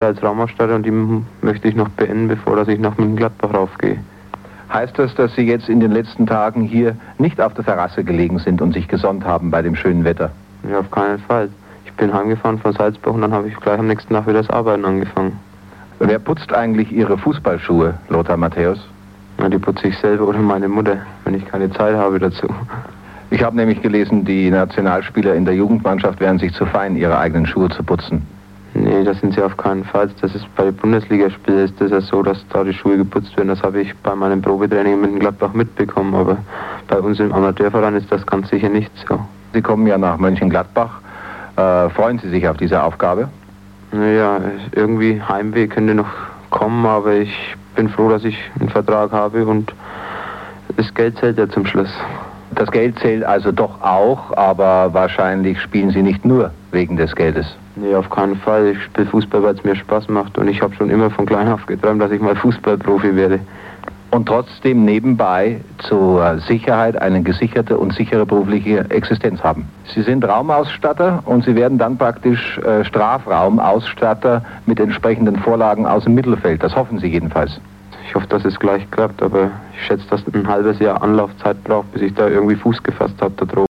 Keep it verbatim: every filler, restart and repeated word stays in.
als Raumausstatter und die möchte ich noch beenden, bevor dass ich nach Mönchengladbach raufgehe. Heißt das, dass Sie jetzt in den letzten Tagen hier nicht auf der Terrasse gelegen sind und sich gesonnt haben bei dem schönen Wetter? Ja, auf keinen Fall. Ich bin heimgefahren von Salzburg und dann habe ich gleich am nächsten Tag wieder das Arbeiten angefangen. Wer putzt eigentlich Ihre Fußballschuhe, Lothar Matthäus? Na, die putze ich selber oder meine Mutter, wenn ich keine Zeit habe dazu. Ich habe nämlich gelesen, die Nationalspieler in der Jugendmannschaft wären sich zu fein, ihre eigenen Schuhe zu putzen. Nee, das sind sie auf keinen Fall. Das ist bei Bundesligaspielen ist das ja so, dass da die Schuhe geputzt werden. Das habe ich bei meinem Probetraining mit Gladbach mitbekommen, aber bei uns im Amateurverein ist das ganz sicher nicht so. Sie kommen ja nach Mönchengladbach. Äh, freuen Sie sich auf diese Aufgabe? Naja, irgendwie Heimweh könnte noch kommen, aber ich bin froh, dass ich einen Vertrag habe und das Geld zählt ja zum Schluss. Das Geld zählt also doch auch, aber wahrscheinlich spielen Sie nicht nur wegen des Geldes. Nee, auf keinen Fall. Ich spiele Fußball, weil es mir Spaß macht und ich habe schon immer von klein auf geträumt, dass ich mal Fußballprofi werde. Und trotzdem nebenbei zur Sicherheit eine gesicherte und sichere berufliche Existenz haben. Sie sind Raumausstatter und Sie werden dann praktisch äh, Strafraumausstatter mit entsprechenden Vorlagen aus dem Mittelfeld. Das hoffen Sie jedenfalls. Ich hoffe, dass es gleich klappt, aber ich schätze, dass ein halbes Jahr Anlaufzeit braucht, bis ich da irgendwie Fuß gefasst habe da droben.